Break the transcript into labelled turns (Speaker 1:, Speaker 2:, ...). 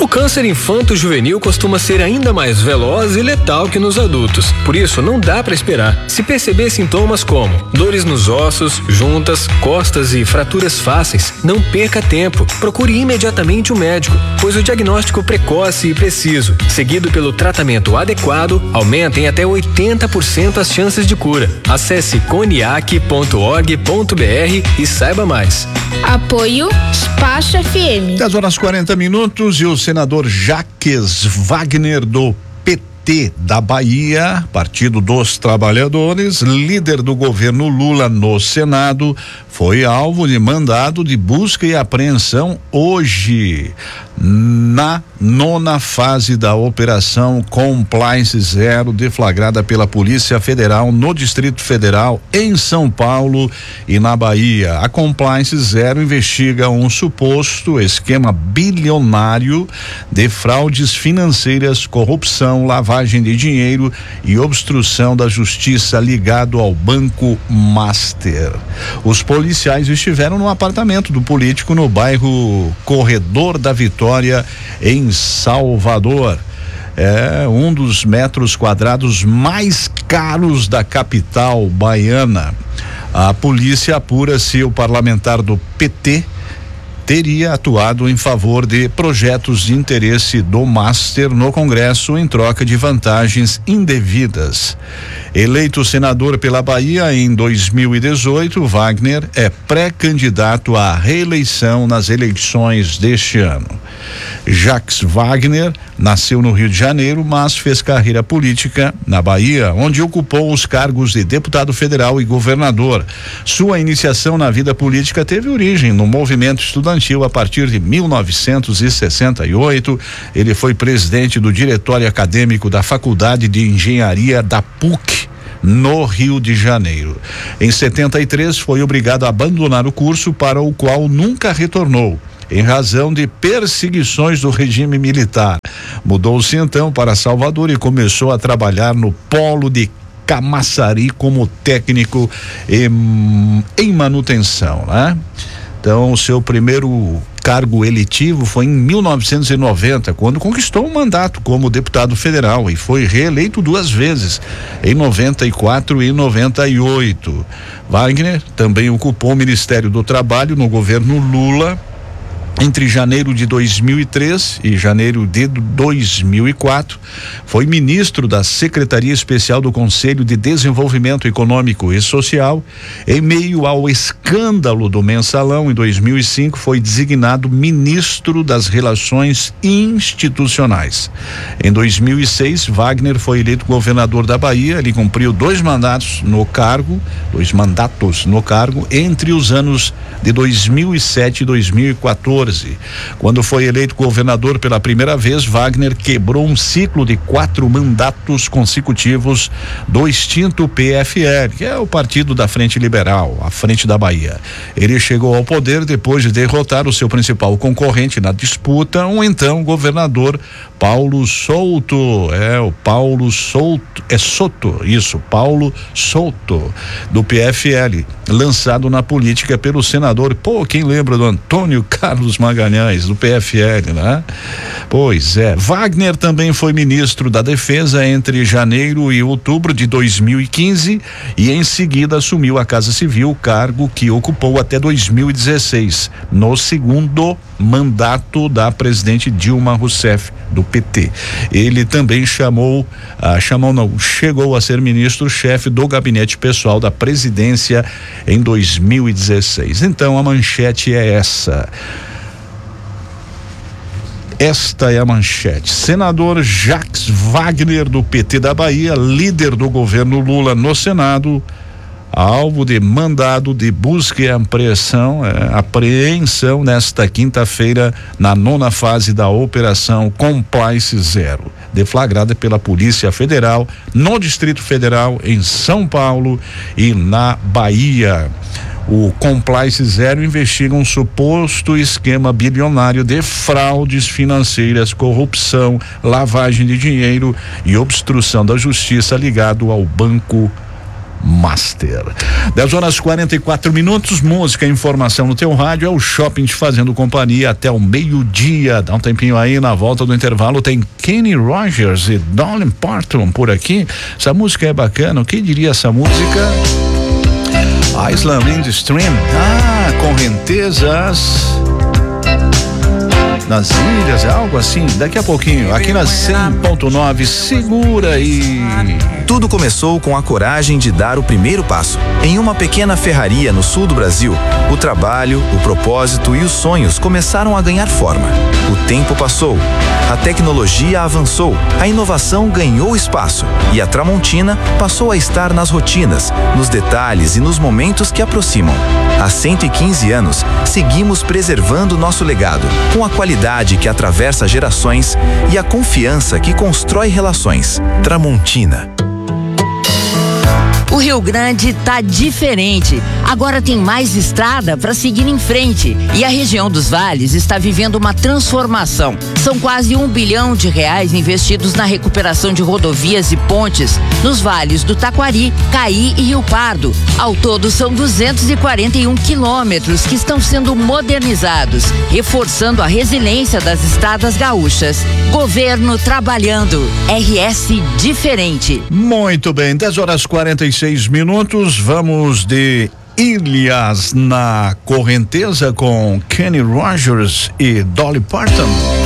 Speaker 1: O câncer infanto-juvenil costuma ser ainda mais veloz e letal que nos adultos. Por isso, não dá para esperar. Se perceber sintomas como dores nos ossos, juntas, costas e fraturas fáceis, não perca tempo. Procure imediatamente um médico, pois o diagnóstico precoce e preciso, seguido pelo tratamento adequado, aumenta em até 80% as chances de cura. Acesse coniac.org.br e saiba mais.
Speaker 2: Apoio Spacho FM.
Speaker 3: 10h40 e o senador Jacques Wagner do PT da Bahia, Partido dos Trabalhadores, líder do governo Lula no Senado, foi alvo de mandado de busca e apreensão hoje, na 9ª fase da Operação Compliance Zero, deflagrada pela Polícia Federal no Distrito Federal, em São Paulo e na Bahia. A Compliance Zero investiga um suposto esquema bilionário de fraudes financeiras, corrupção, lavagem de dinheiro e obstrução da justiça ligado ao Banco Master. Os policiais estiveram no apartamento do político no bairro Corredor da Vitória, em Salvador. É um dos metros quadrados mais caros da capital baiana. A polícia apura se o parlamentar do PT teria atuado em favor de projetos de interesse do Master no Congresso em troca de vantagens indevidas. Eleito senador pela Bahia em 2018, Wagner é pré-candidato à reeleição nas eleições deste ano. Jacques Wagner nasceu no Rio de Janeiro, mas fez carreira política na Bahia, onde ocupou os cargos de deputado federal e governador. Sua iniciação na vida política teve origem no movimento estudantil a partir de 1968. Ele foi presidente do diretório acadêmico da Faculdade de Engenharia da PUC, no Rio de Janeiro. Em 73, foi obrigado a abandonar o curso, para o qual nunca retornou, em razão de perseguições do regime militar. Mudou-se então para Salvador e começou a trabalhar no polo de Camaçari como técnico em manutenção, né? Então, o seu primeiro cargo eletivo foi em 1990, quando conquistou um mandato como deputado federal e foi reeleito 2 vezes, em 94 e 98. Wagner também ocupou o Ministério do Trabalho no governo Lula entre janeiro de 2003 e janeiro de 2004. Foi ministro da Secretaria Especial do Conselho de Desenvolvimento Econômico e Social. Em meio ao escândalo do Mensalão, em 2005, foi designado ministro das Relações Institucionais. Em 2006, Wagner foi eleito governador da Bahia. Ele cumpriu 2 mandatos no cargo, entre os anos de 2007 e 2014. Quando foi eleito governador pela primeira vez, Wagner quebrou um ciclo de 4 mandatos consecutivos do extinto PFL, que é o partido da Frente Liberal, a Frente da Bahia. Ele chegou ao poder depois de derrotar o seu principal concorrente na disputa, um então governador Paulo Souto. Paulo Souto, do PFL, lançado na política pelo senador, quem lembra do Antônio Carlos Magalhães, do PFL, né? Pois é. Wagner também foi ministro da Defesa entre janeiro e outubro de 2015 e em seguida assumiu a Casa Civil, cargo que ocupou até 2016, no segundo mandato da presidente Dilma Rousseff, do PT. Ele também chegou a ser ministro-chefe do gabinete pessoal da presidência em 2016. Então a manchete é essa. Esta é a manchete. Senador Jacques Wagner do PT da Bahia, líder do governo Lula no Senado, alvo de mandado de busca e apreensão nesta quinta-feira na 9ª fase da Operação Compliance Zero, deflagrada pela Polícia Federal no Distrito Federal, em São Paulo e na Bahia. O Compliance Zero investiga um suposto esquema bilionário de fraudes financeiras, corrupção, lavagem de dinheiro e obstrução da justiça ligado ao Banco Master. 10h44, música e informação no teu rádio, é o Shopping te fazendo companhia até o meio-dia. Dá um tempinho aí, na volta do intervalo tem Kenny Rogers e Dolly Parton por aqui. Essa música é bacana, o que diria essa música? Island in the Stream, correntezas nas ilhas, é algo assim, daqui a pouquinho, aqui na 100.9, segura aí.
Speaker 4: Tudo começou com a coragem de dar o primeiro passo. Em uma pequena ferraria no sul do Brasil, o trabalho, o propósito e os sonhos começaram a ganhar forma. O tempo passou, a tecnologia avançou, a inovação ganhou espaço e a Tramontina passou a estar nas rotinas, nos detalhes e nos momentos que aproximam. Há 115 anos, seguimos preservando nosso legado, com a qualidade que atravessa gerações e a confiança que constrói relações. Tramontina.
Speaker 5: O Rio Grande tá diferente. Agora tem mais estrada para seguir em frente. E a região dos vales está vivendo uma transformação. São quase R$1 bilhão investidos na recuperação de rodovias e pontes nos vales do Taquari, Caí e Rio Pardo. Ao todo são 241 quilômetros que estão sendo modernizados, reforçando a resiliência das estradas gaúchas. Governo trabalhando. RS diferente.
Speaker 3: Muito bem, 10h46, vamos de Ilhas na Correnteza com Kenny Rogers e Dolly Parton.